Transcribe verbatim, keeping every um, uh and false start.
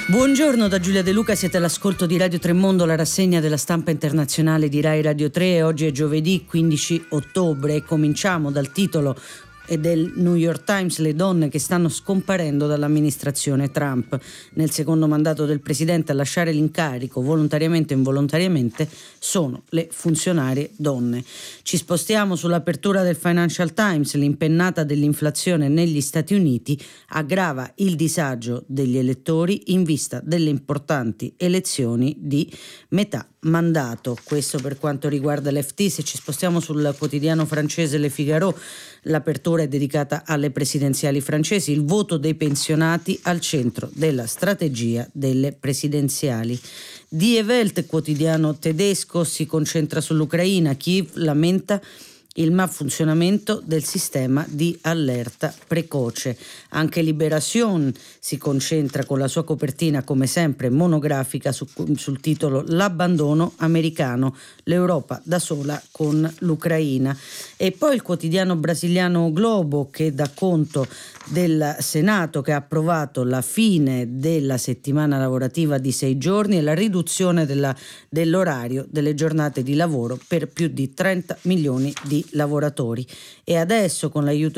Buongiorno da Giulia De Luca, siete all'ascolto di Radio Tremondo, la rassegna della stampa internazionale di Rai Radio tre. Oggi è giovedì quindici ottobre e cominciamo dal titolo e del New York Times: le donne che stanno scomparendo dall'amministrazione Trump. Nel secondo mandato del presidente a lasciare l'incarico, volontariamente o involontariamente, sono le funzionarie donne. Ci spostiamo sull'apertura del Financial Times. L'impennata dell'inflazione negli Stati Uniti aggrava il disagio degli elettori in vista delle importanti elezioni di metà mandato. Questo per quanto riguarda l'F T. Se ci spostiamo sul quotidiano francese Le Figaro, l'apertura è dedicata alle presidenziali francesi. Il voto dei pensionati al centro della strategia delle presidenziali. Die Welt, quotidiano tedesco, si concentra sull'Ucraina. Kiev lamenta il malfunzionamento del sistema di allerta precoce. Anche Libération si concentra con la sua copertina, come sempre, monografica su, sul titolo L'abbandono americano, l'Europa da sola con l'Ucraina. E poi il quotidiano brasiliano Globo, che dà conto del Senato che ha approvato la fine della settimana lavorativa di sei giorni e la riduzione della, dell'orario delle giornate di lavoro per più di trenta milioni di lavoratori. E adesso, con l'aiuto